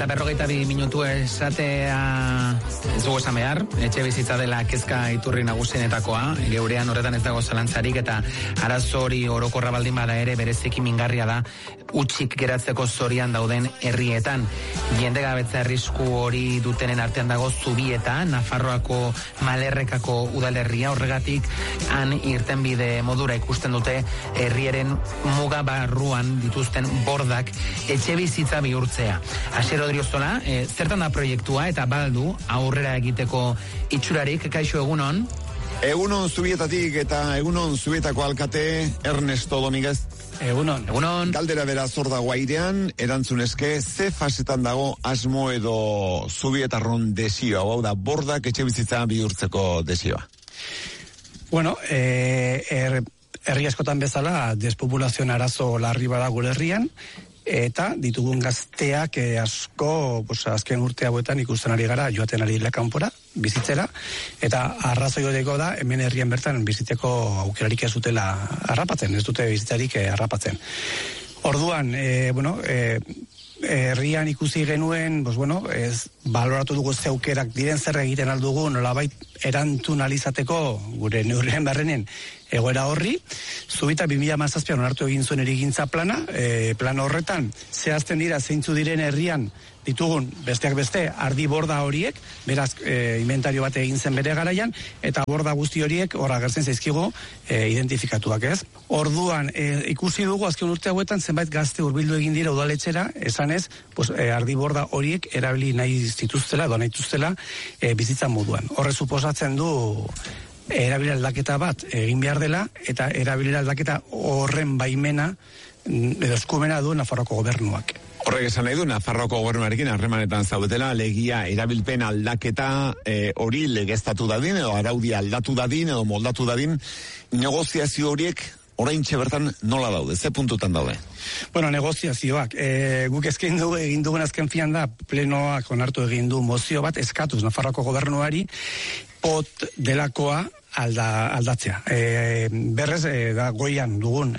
eta 42 minutu esatea ez dugu esan behar, etxe bizitza dela kezka iturri nagusienetakoa, geurean horretan ez dago zalantzarik, eta arazo hori orokorra baldin bada ere bereziki mingarria da utzik geratzeko zorian dauden herrietan. Jendegabetza arrisku hori dutenen artean dago Zubieta, Nafarroako Malerrekako udalerria, horregatik han irtenbide modura ikusten dute herriaren muga barruan dituzten bordak etxe bizitza bihurtzea. Asier Odriozola, zertan da proiektua eta baldu aurrera egiteko itxurarik? Kaixo, egunon? Egunon Zubietatik eta egunon Zubietako alkate Ernesto Domínguez. Egunon. Galdera bera zor dago airean, erantzunezke, ze fasetan dago asmo edo Zubietarron desioa, hau da, bordak etxe bizitza bihurtzeko desioa? Bueno, herri askotan bezala, despopulazioan arazo larri bada gure herrian, eta ditugun gazteak asko, azken urte hauetan ikusten ari gara joaten ari kanpora bizitzera, eta arrazoi horreko da hemen herrian bertan bizitzeko aukerarik ez dutela harrapatzen, ez dute bizitzarik harrapatzen. Orduan, herrian ikusi genuen, baloratu dugu ze aukerak diren, zer egiten aldugu, nolabait erantzun alizateko gure neurrien barrenen egoera horri. Zubita 2017an onartu egin zuen erigintza plana, plan horretan zehazten dira zeintzu diren herrian ditugun besteak beste ardi borda horiek, beraz inventario bat egin zen bere garaian, eta borda guzti horiek horra agertzen zaizkigu identifikatuak, ez? Orduan, ikusi dugu azken urte hauetan zenbait gazte hurbildu egin dira udaletxera, esanez, ardi borda horiek erabili nahi zituztela, edo nahi zituztela bizitza moduan. Horre suposatzen du erabilera aldaketa bat egin behar dela, eta erabilera aldaketa horren baimena edo eskumena du Nafarroako gobernuak. Horrek esan nahi du, Nafarroako gobernuarekin harremanetan zaudetela, legia erabilpen aldaketa hori legeztatu dadin, edo araudia aldatu dadin, edo moldatu dadin, negoziazio horiek oraintxe bertan nola daude, ze puntutan daude? Bueno, negoziazioak, guk egin dugun azken fian da, plenoak onartu egin du mozio bat, eskatuz Nafarroako gobernuari, pot delakoa aldatzea. Berrez, da goian dugun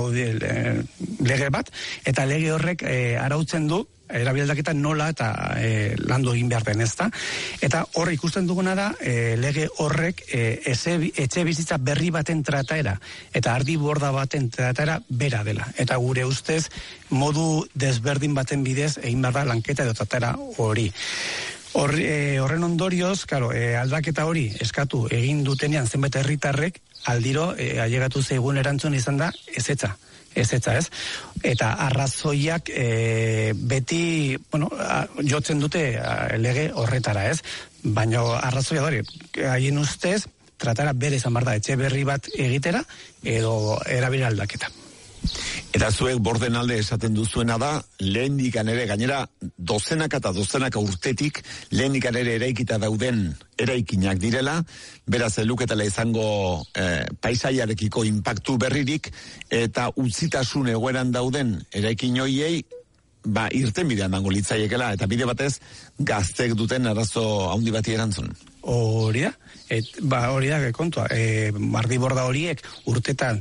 lege bat, eta lege horrek arautzen du erabildaketa nola eta landu egin behar den, ezta? Eta horre ikusten duguna da, lege horrek etxe bizitza berri baten trataera, eta ardi borda baten trataera bera dela. Eta gure ustez, modu desberdin baten bidez egin behar da lanketa edo trataera hori. Horren ondorioz, aldaketa hori eskatu egin dutenean zenbait herritarrek aldiro ailegatu zaigun erantzun izan da ezetza, ez? Eta arrazoiak beti, jotzen dute lege horretara, ez? Baina arrazoia hori, haien ustez, tratara bere izan behar da etxe berri bat egitera edo erabili aldaketa. Eta zuek borden alde esaten duzuena da, lehendikan ere, gainera dozenaka eta dozenaka urtetik, lehendikan ere eraikita dauden eraikinak direla, beraz luketela izango paisaiarekiko inpaktu berririk, eta utzitasun egoeran dauden eraikin hoiei, irtenbidea emango litzaiekela, eta bide batez gaztek duten arazo handi bati erantzun. Hori da, kontua, ardi borda horiek urtetan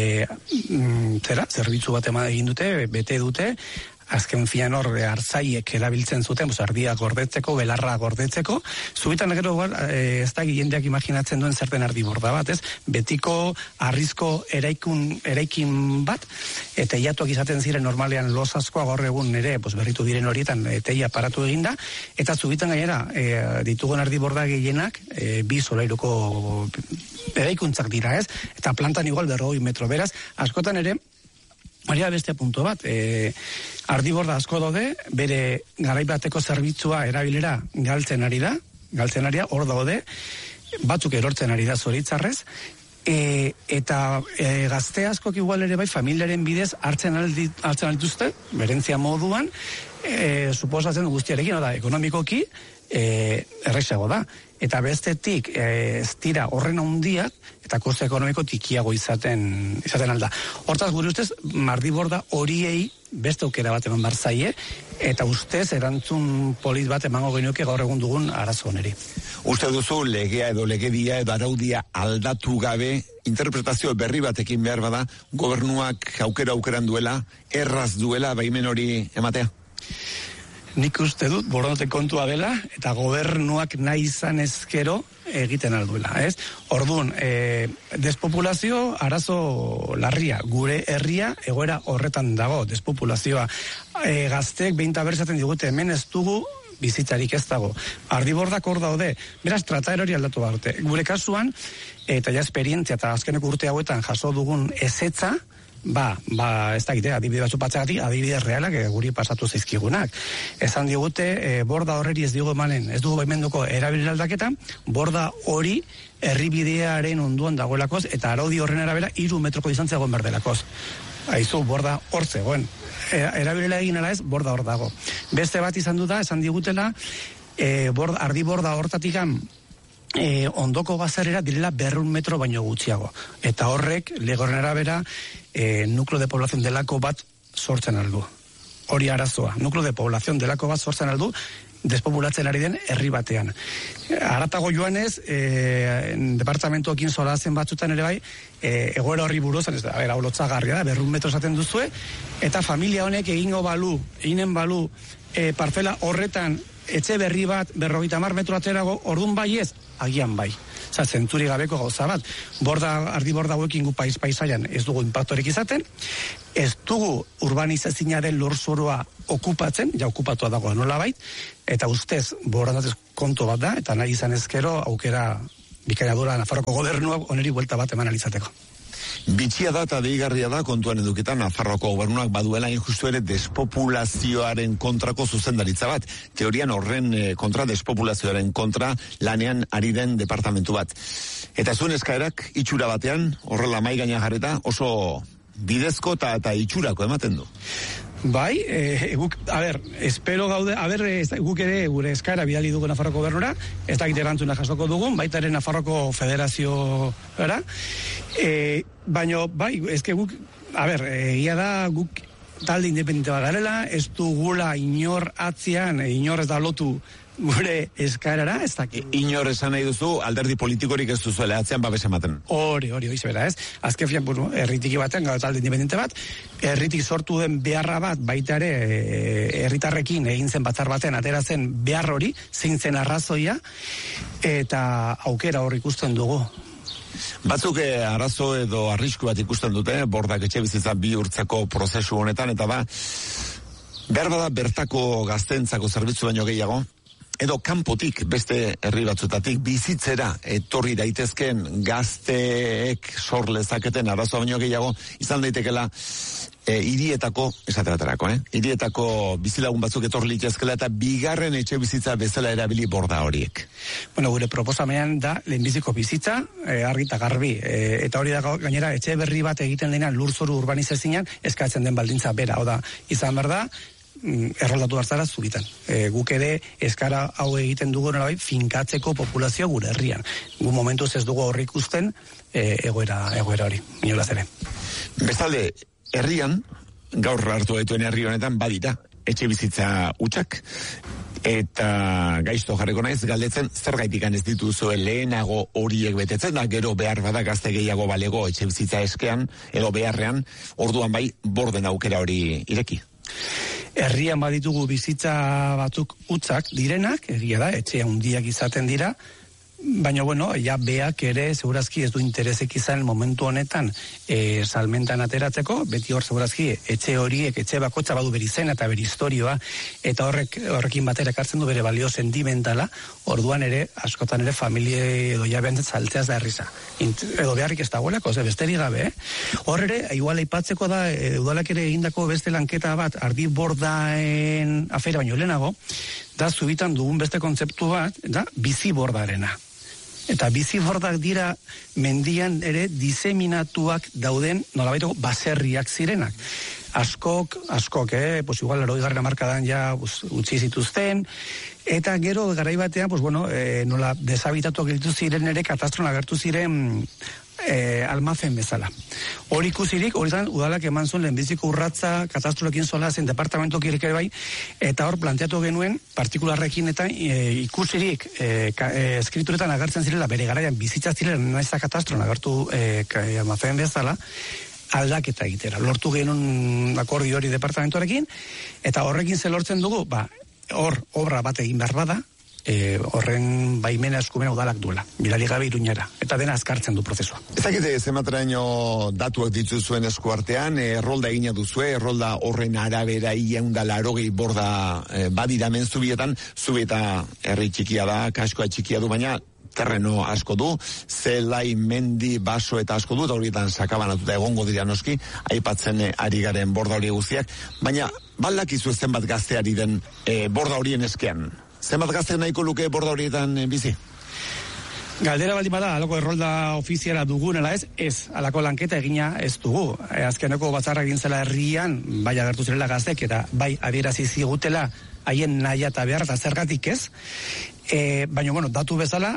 zerbitzu bat egin dute, bete dute, azken fian hor hartzaiek erabiltzen zuten, ardia gordetzeko, belarra gordetzeko, zubitan gero ez da jendeak imaginatzen duen zerten ardi borda bat, ez? Betiko arrizko eraikin bat, eta teilatuak izaten ziren normalean los askoa gaur egun ere, berritu diren horietan teila paratu eginda, eta zubitan gainera ditugun ardi borda gehienak, 2 solairuko eraikuntzak dira, ez? Eta plantan igual 40 metro, beraz, askotan ere, hori da beste puntu bat, ardi borda asko daude, bere garaibateko zerbitzua erabilera galtzen ari da, hor daude, batzuk erortzen ari da zoritzarrez, eta gazte askok igual ere bai familiaren bidez hartzen aldituzte, berentzia moduan, suposatzen guztiarekin, ekonomikoki, errexago da. Eta bestetik, ez dira horren handiak, eta koste ekonomiko tikiago izaten alda. Hortaz, gure ustez, ardi borda horiei beste aukera bat eman barzaie, eta ustez, erantzun polit bat emango genioke gaur egun dugun arazo oneri. Uste duzu, legea edo legedia edo araudia aldatu gabe, interpretazio berri batekin behar bada, gobernuak aukeran duela, erraz duela, baimen hori ematea? Nik uste dut borondate kontua dela eta gobernuak nahi izan ezkero egiten alduela, ez? Orduan, despopulazio arazo larria, gure herria egoera horretan dago, despopulazioa. Gazteek behinta berzaten digute, hemen ez dugu bizitzarik ez dago. Ardibordak hor daude, beraz trataera hori aldatu behar. Gure kasuan, eta ja esperientzia eta azkeneko urte hauetan jaso dugun ezetza, ez dakite, adibide batzu patxagatik, adibide realak guri pasatu zaizkigunak. Esan digute, borda horreri ez dugu emanen, ez dugu baimenduko erabilera aldaketa, borda hori herribidearen onduan dagoelakoz, eta araudi horren arabera 3 metroko distantzia egon berdelakoz. Aizu, borda hor zegoen. Erabilera egin ala ez, borda hor dago. Beste bat izan du da, esan digutela, ardi borda hortatikan, ondoko bazarera direla 200 metro baino gutxiago. Eta horrek, legorren arabera, nuklo de población delako bat sortzen aldu. Hori arazoa. Nuklo de población delako bat sortzen aldu, despopulatzen ari den herri batean. Aratago joanez, departamentoekin solazen batzutan ere bai, egoera horri buruzan, ez da, hau lotzagarria da, 200 metro esaten duzue, eta familia honek eginen balu, parcela horretan, etxe berri bat, 50 metro aterago, orduan bai ez, agian bai. Osa, zenturi gabeko gauza bat. Ardi borda hauekin gu paisaian ez dugu impactorik izaten, ez dugu urbanizazina den lurzorua okupatzen, ja okupatua dagoa nolabait, eta ustez borondatez kontu bat da, eta nahi izan ezkero aukera bikainadura Nafarroko gobernuak oneri buelta bat eman alizateko. Bitxia da eta deigarria da kontuan edukitan Nafarroko gobernuak baduela injustu ere despopulazioaren kontrako zuzendaritza bat. Teorian horren kontra, despopulazioaren kontra lanean ari den departamentu bat. Eta zuen eskaerak itxura batean, horrela mai gaina jarreta, oso bidezko eta itxurako ematen du. Bai, guk, espero gaude, guk ere gure eskaera bidali dugu Nafarroko gobernura, ez dakit erantzuna jasoko dugun, baita ere Nafarroko federazio gara, baina, bai, ezke guk, ia da guk talde independente bat garela, ez dugula inor atzian, inor ez da lotu gure eskaerara, ez dakit. Inor esan nahi duzu, alderdi politikorik ez duzuela atzean babes ematen. Hori, izbera, ez? Azken fian, herritiki baten, gau talde independente bat, herritik sortu den beharra bat, baita ere, herritarrekin egin zen batzar baten, atera zen behar hori, zein zen arrazoia, eta aukera hor ikusten dugu. Batzuk arazo edo arrisku bat ikusten dute, bordak etxe bizitza bihurtzako prozesu honetan, eta behar bada bertako gaztentzako zerbitzu baino gehiago, edo kanpotik beste herri batzutatik bizitzera etorri daitezken gazteek sor lezaketen arazoa baino gehiago izan daitekela hirietako, esateraterako, hirietako bizilagun batzuk etor litezkela eta bigarren etxe bizitza bezala erabili borda horiek. Gure proposamenean da lehenbiziko bizitza, argi eta garbi, eta hori da gainera etxe berri bat egiten denean lurzoru urbanizazinan eskatzen den baldintza bera, oda izan behar da, erroldatu hartzara zuritan. Guk ere eskara hau egiten dugu nolabait finkatzeko populazio gure herrian. Gu momentuz ez dugu horri ikusten egoera hori, inolaz ere. Bestalde, herrian, gaur hartu gaituen herri honetan badira, etxe bizitza hutsak, eta gaizto jarriko naiz galdetzen zergaitik ez dituzue lehenago horiek betetzen da, gero behar bada gazte gehiago balego etxe bizitza eskean, edo beharrean, orduan bai borden aukera hori ireki. Herrian baditugu bizitza batzuk hutsak direnak, egia da, etxe handiak izaten dira, baina ja beak ere segurazki ez du interesek izan momentu honetan salmentan ateratzeko, beti hor segurazki etxe horiek, etxe bakotxa badu bere izena eta bere historioa, eta horrekin batera ekartzen du bere balio sentimentala, orduan ere, askotan ere familia edo jabean saltzeaz da herriza. Edo beharrik ez dagoelako, besterik gabe, Hor ere, igual aipatzeko da, udalak ere egindako beste lanketa bat, ardi bordaen afera baino lehenago, da zubitan dugun beste kontzeptu bat, da bizi bordarena. Eta bizi bordak dira mendian ere diseminatuak dauden nolabaiteko baserriak zirenak. Askok, pues igual 80. hamarkadan ja utzi zituzten, eta gero garai batean, pues nola deshabitatuak gelditu ziren ere katastron agertu ziren almazen bezala. Hori ikusirik, hori zan, udalak eman zuen lehenbiziko urratza katastroekin zola zen departamentoak ere bai, eta hor planteatu genuen partikularrekin eta ikusirik eskrituretan agertzen zirela, bere garaian bizitza zirela, naiz katastron agertu almazen bezala, aldaketa egitera. Lortu genuen akordio hori departamentoarekin, eta horrekin ze lortzen dugu, hor obra bat egin behar bada, horren baimena eskumena udalak duela, bidali gabe Iruñera, eta dena azkartzen du prozesua. Ez dakite zenbateraino datuak dituzuen eskuartean, errolda egina duzue, errolda horren arabera 180 borda badira hemen Zubietan, Zubieta herri txikia da, kaskoa txikia du, baina terreno asko du, zelai, mendi, baso eta asko du, eta horietan sakabanatuta egongo dira noski, aipatzen ari garen borda hori guztiak, baina baldakizu zenbat gazteari den borda horien eskean. Zenbat gazte nahiko luke borda horietan bizi? Galdera baldin bada, alako errolda ofiziala dugun, ez, alako lanketa egina ez dugu. Azkeneko batzarra egin zela herrian, bai agertu zirela gaztek, eta bai adierazi zigutela haien nahi eta behar, eta zergatik ez. Baina, bueno, datu bezala,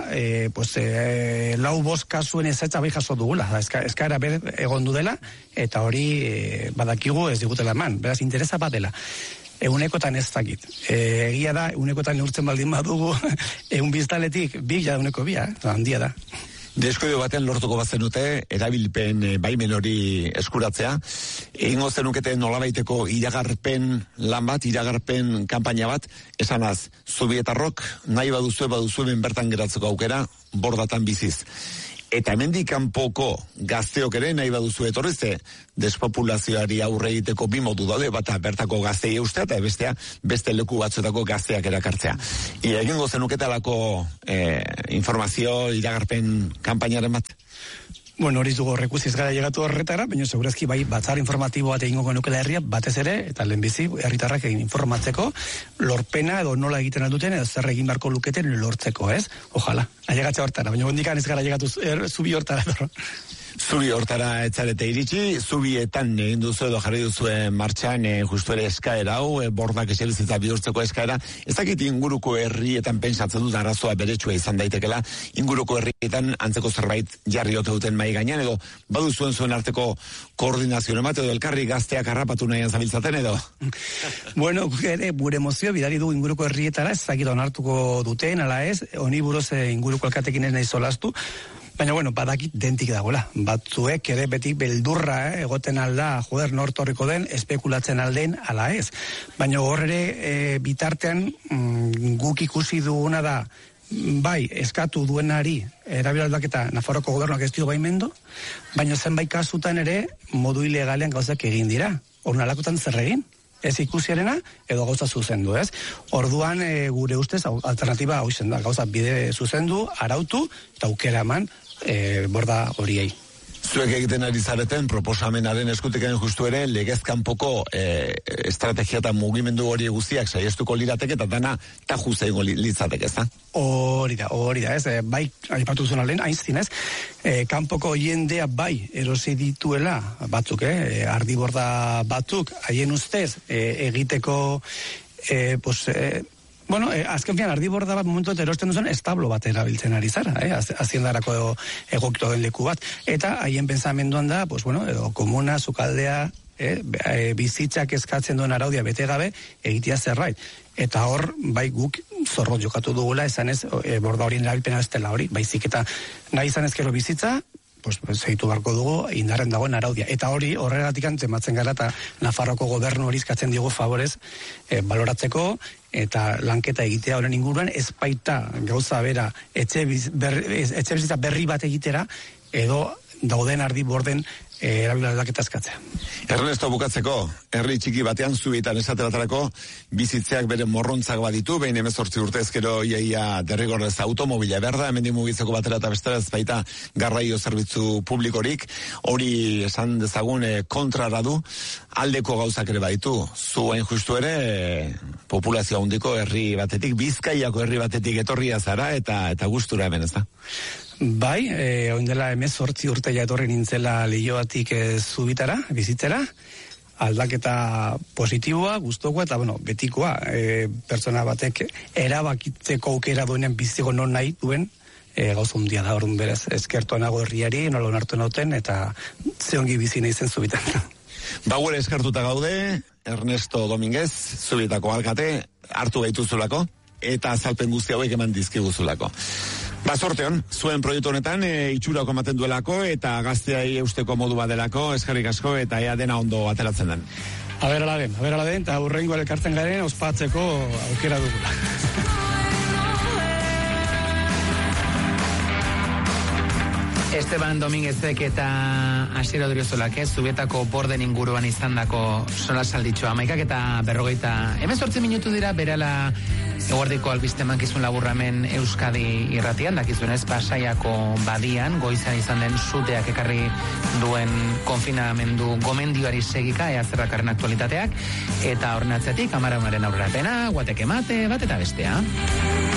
4-5 kasuen ezetza bai jaso dugula. Eskaera egon du dela, eta hori badakigu ez digutela eman. Beraz, interesa bat dela. Egunekotan ez dakit. Egia da, egunekotan neurtzen baldin badugu, egun biztaletik, ja eguneko bia, handia da. Deskoio baten lortuko bazenute, erabilpen baimen hori eskuratzea, egingo zenukete nolabaiteko iragarpen lan bat, iragarpen kanpaina bat, esanaz, Zubietarrok nahi baduzuen bertan geratzeko aukera, bordatan biziz. Eta hemendik kanpoko gazteok ere nahi baduzu etorrizte, despopulazioari aurre egiteko bi modu daude, bata bertako gaztei eustea eta bestea beste leku batzuetako gazteak erakartzea. Egingo zenuketalako informazio iragarpen kanpainaren bat? Bueno, hori dugu horrekusiz gara llegatu horretara, baina segurazki bai batzar informatibo bat egingo genukela herria, batez ere, eta lehenbizi herritarrak egin informatzeko, lorpena edo nola egiten alduten, edo zer egin barko luketen lortzeko, ez? Ojalá, ailegatze hortara, baina gondikan ez gara llegatu zubi hortara. Zubi hortara etzarete iritsi, Zubietan egin duzu edo jarri duzuen martxan justu ere eskaera hau, bordak etxebizitza bihurtzeko eskaera. Ez dakit inguruko herrietan pentsatzen dut arazoa beretsua izan daitekela, inguruko herrietan antzeko zerbait jarri ote duten mai gainean, edo baduzuen zuen arteko koordinazio bat, edo elkarri gazteak harrapatu nahian zabiltzaten edo? Bueno, gure emozio bidali du inguruko herrietara, ez dakit onartuko duten, ala ez, honi buruz inguruko alkatekin ez nahi solastu. Baina, bueno, badakit dentik dagoela. Batzuek ere beti beldurra egoten alda, nortorriko den, espekulatzen alden, ala ez. Baina horre bitartean guk ikusi duguna da, bai, eskatu duenari erabilaldaketa Nafarroko gobernuak ez dio baimendu, baina zenbait kasutan ere modu ilegalean gauzak egin dira. Horren alakotan zer egin? Ez ikusiarena, edo gauza zuzendu, ez? Orduan, gure ustez, alternatiba hau zen da, gauza bide zuzendu, arautu, eta aukera eman, borda horiei. Zuek egiten ari zareten, proposamenaren eskuteken justu ere, legezkanpoko estrategia eta mugimendu hori guztiak saiestuko lirateke, eta dana taju zeigo litzateke, ez da? Hori da, ez? Bai, aipatu zuen alen, hainztin, ez? Kanpoko jendea bai erosi dituela batzuk, ardi borda batzuk, haien ustez, egiteko, bueno, azken fian, ardiborda bat momentu eta erosten duzen establo bat erabiltzen ari zara, haziendarako egokito den leku bat. Eta haien pensamenduan da, edo komuna, sukaldea, bizitzak eskatzen duen araudia bete gabe, egitea zerbait. Eta hor, bai guk zorrot jokatu dugula, esan ez, borda horien erabilpena ez dela hori, baizik eta nahi izan ezkero bizitza, segitu barko dugu indarren dagoen araudia. Eta hori horregatik antzematzen gara eta Nafarroko gobernu hori eskatzen diogu favorez baloratzeko eta lanketa egitea horren inguruan ez baita gauza bera etxe bizitza berri bat egitera edo dauden ardi borden erabilaldaketa eskatzea. Ernesto, bukatzeko, herri txiki batean Zubietan esate baterako bizitzeak bere morrontzak baditu, behin 18 urte ezkero iaia derrigorrez automobila berda, hemendik mugitzeko batera eta bestera ez baita garraio zerbitzu publikorik, hori esan dezagun kontrara du, aldeko gauzak ere baditu, zu hain justu ere populazio handiko herri batetik, Bizkaiako herri batetik etorria zara eta gustura hemen, ez da? Bai, oindela 18 urte ja etorri nintzela Leioatik Zubitara, bizitzera, aldaketa positiboa, gustokoa eta betikoa, pertsona batek erabakitzeko aukera duenen biziko non nahi duen, gauza hundia da, orduan berez, eskertu nago herriari, nola onartu nauten, eta zeongi bizi nahi zen Zubitan. Bauere eskertuta gaude, Ernesto Dominguez, Zubietako alkate, hartu gaituzulako, eta azalpen guzti hauek eman dizkiguzulako. Sorteon, zuen proiektu honetan itxurako ematen duelako eta gazteai eusteko modu badelako, eskerrik asko eta ea dena ondo ateratzen den. Aberala den, eta hurrengo elkartzen garen ospatzeko aukera dugula. Esteban Dominguezek eta Asier Odriozolak, Zubietako borden inguruan izandako solasalditxoa. 11:40 minutu dira, berala eguerdiko albiste mankizun laburramen Euskadi irratian, dakizunez Pasaiako badian, goizan izan den suteak ekarri duen konfinamendu gomendioari segika, ea zerrakarren aktualitateak, eta horren atzetik, Amaraunaren aurrerapena, guateke mate, bat eta bestea.